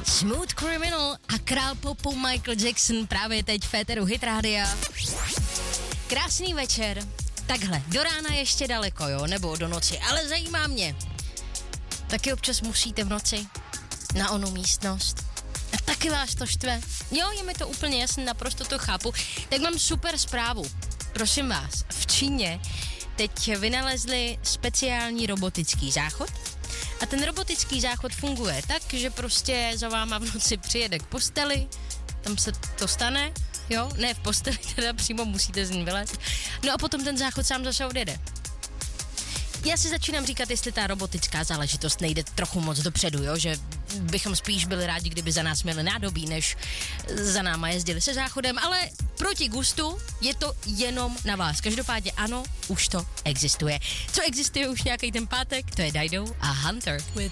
Smooth Criminal a král popu Michael Jackson právě teď v féteru Hit Rádia. Krásný večer. Takhle, do rána ještě daleko, jo, nebo do noci, ale zajímá mě. Taky občas musíte v noci na onu místnost. A taky vás to štve. Jo, je mi to úplně jasné, naprosto to chápu. Tak mám super zprávu. Prosím vás, v Číně teď vynalezli speciální robotický záchod. A ten robotický záchod funguje tak, že prostě za váma v noci přijede k posteli, tam se to stane, jo, ne v posteli, teda přímo musíte z ní vylézt. No a potom ten záchod sám zase odjede. Já si začínám říkat, jestli ta robotická záležitost nejde trochu moc dopředu, jo, že bychom spíš byli rádi, kdyby za nás měli nádobí, než za náma jezdili se záchodem, ale proti gustu je to jenom na vás. Každopádně ano, už to existuje. Co existuje už nějaký ten pátek, to je Dido a Hunter. With